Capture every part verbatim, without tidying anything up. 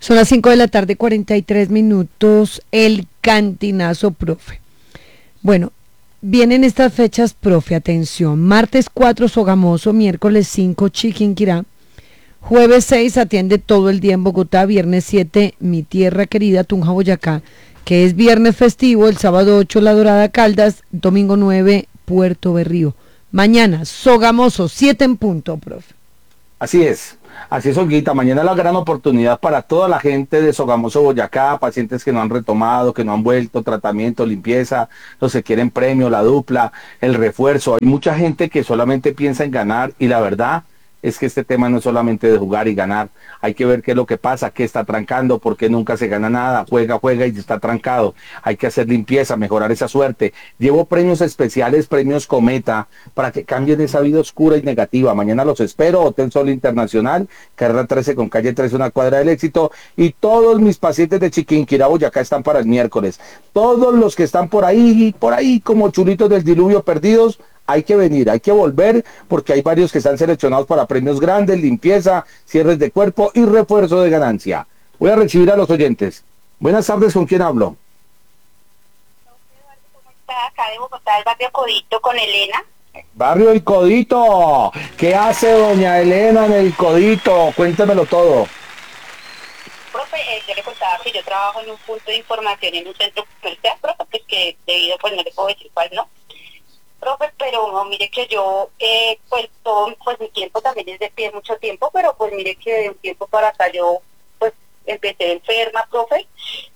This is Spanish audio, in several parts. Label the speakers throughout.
Speaker 1: Son las cinco de la tarde, cuarenta y tres minutos, el cantinazo, profe. Bueno, vienen estas fechas, profe, atención. Martes cuatro, Sogamoso, miércoles cinco, Chiquinquirá. Jueves seis, atiende todo el día en Bogotá. Viernes siete, mi tierra querida, Tunja, Boyacá, que es viernes festivo. El sábado ocho, La Dorada, Caldas. Domingo nueve, Puerto Berrío. Mañana, Sogamoso, siete en punto, profe.
Speaker 2: Así es. Así es, Olguita. Mañana es la gran oportunidad para toda la gente de Sogamoso, Boyacá, pacientes que no han retomado, que no han vuelto, tratamiento, limpieza, los que quieren premio, la dupla, el refuerzo. Hay mucha gente que solamente piensa en ganar y la verdad es que este tema no es solamente de jugar y ganar. Hay que ver qué es lo que pasa, qué está trancando, por qué nunca se gana nada, juega, juega y está trancado. Hay que hacer limpieza, mejorar esa suerte. Llevo premios especiales, premios Cometa, para que cambien esa vida oscura y negativa. Mañana los espero, Hotel Sol Internacional, carrera trece con calle trece, una cuadra del Éxito. Y todos mis pacientes de Chiquinquirá, Boyacá, están para el miércoles. Todos los que están por ahí, por ahí como chulitos del diluvio perdidos, hay que venir, hay que volver, porque hay varios que están seleccionados para premios grandes, limpieza, cierres de cuerpo y refuerzo de ganancia. Voy a recibir a los oyentes. Buenas tardes, ¿con quién hablo?
Speaker 3: ¿Cómo está? Acá de Bogotá, el barrio Codito, con Elena.
Speaker 2: Barrio El Codito. ¿Qué hace doña Elena en El Codito? Cuéntemelo todo.
Speaker 3: Profe, eh, yo le contaba que yo trabajo en un punto de información en un centro comercial, profe, pues que debido, pues no le puedo decir cuál, ¿no? Profe, pero no, mire que yo, eh, pues todo, pues mi tiempo también es de pie mucho tiempo, pero pues mire que de un tiempo para acá yo, pues empecé enferma, profe,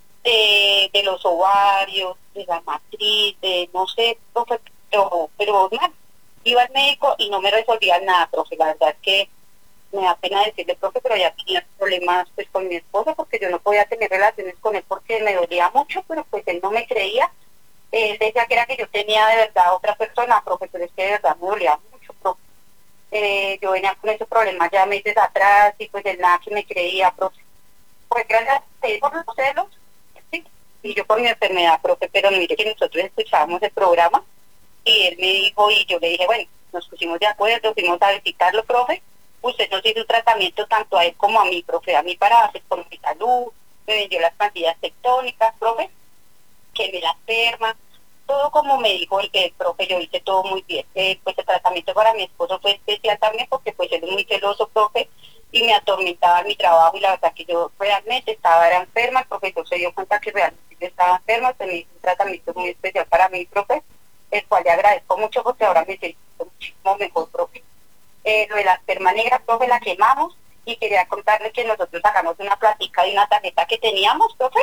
Speaker 3: eh, de los ovarios, de la matriz, de no sé, profe, pero, pero nada, iba al médico y no me resolvían nada, profe, la verdad es que me da pena decirle, profe, pero ya tenía problemas pues con mi esposo, porque yo no podía tener relaciones con él porque me dolía mucho, pero pues él no me creía. Él decía que era que yo tenía de verdad otra persona, profe, pero es que de verdad me dolía mucho, profe. Eh, yo venía con esos problemas ya meses atrás y pues él nada que me creía, profe. Pues gracias a él por los celos, sí, y yo por mi enfermedad, profe, pero mire que nosotros escuchábamos el programa y él me dijo, y yo le dije, bueno, nos pusimos de acuerdo, fuimos a visitarlo, profe. Usted nos hizo un tratamiento tanto a él como a mí, profe, a mí para hacer por mi salud, me vendió las pastillas tectónicas, profe, que me las perma, todo como me dijo el, el profe, yo hice todo muy bien. Eh, pues el tratamiento para mi esposo fue especial también porque pues él es muy celoso, profe, y me atormentaba en mi trabajo y la verdad que yo realmente estaba era enferma, el profesor se dio cuenta que realmente yo estaba enferma, se me hizo un tratamiento muy especial para mí, profe, el cual le agradezco mucho porque ahora me siento muchísimo mejor, profe. Eh, lo de la perma negra, profe, la quemamos y quería contarle que nosotros sacamos una platica de una tarjeta que teníamos, profe,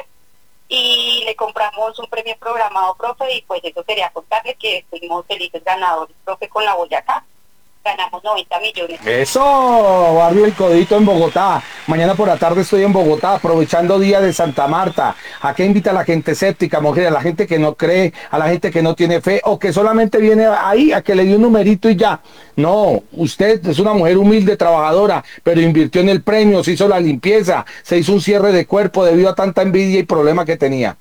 Speaker 3: y le compramos un premio programado, profe, y pues eso quería contarle que fuimos felices ganadores, profe, con la Boyacá. Ganamos noventa millones.
Speaker 2: Eso, barrio El Codito en Bogotá. Mañana por la tarde estoy en Bogotá, aprovechando Día de Santa Marta. ¿A qué invita a la gente escéptica, mujer? A la gente que no cree, a la gente que no tiene fe, o que solamente viene ahí a que le dé un numerito y ya. No, usted es una mujer humilde, trabajadora, pero invirtió en el premio, se hizo la limpieza, se hizo un cierre de cuerpo debido a tanta envidia y problema que tenía.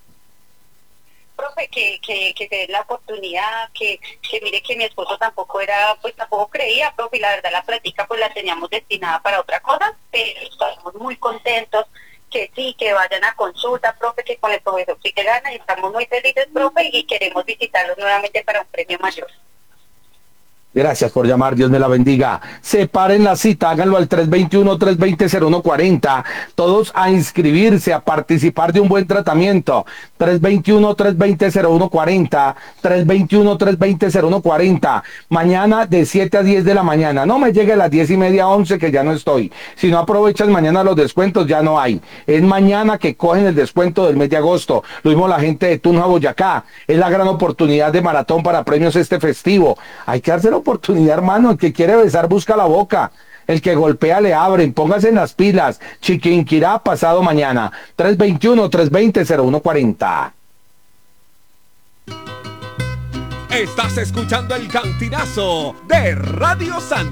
Speaker 3: Profe, que, que, que se dé la oportunidad, que, que mire que mi esposo tampoco era, pues tampoco creía, profe, y la verdad la plática pues la teníamos destinada para otra cosa, pero estamos muy contentos, que sí, que vayan a consulta, profe, que con el profesor sí que gana, y estamos muy felices, profe, y queremos visitarlos nuevamente para un premio mayor.
Speaker 2: Gracias por llamar, Dios me la bendiga. Separen la cita, háganlo al tres dos uno, tres dos cero, cero uno cuatro cero. Todos a inscribirse, a participar de un buen tratamiento. tres dos uno, tres dos cero, cero uno cuatro cero. tres dos uno, tres dos cero, cero uno cuatro cero. Mañana de siete a diez de la mañana. No me llegue a las diez y media, once, que ya no estoy. Si no aprovechas mañana los descuentos, ya no hay. Es mañana que cogen el descuento del mes de agosto. Lo mismo la gente de Tunja, Boyacá. Es la gran oportunidad de maratón para premios este festivo. Hay que dárselo oportunidad, hermano. El que quiere besar busca la boca, el que golpea le abren. Póngase en las pilas. Chiquinquirá pasado mañana. tres dos uno, tres dos cero, cero uno cuatro cero.
Speaker 4: Estás escuchando el Cantinazo de Radio San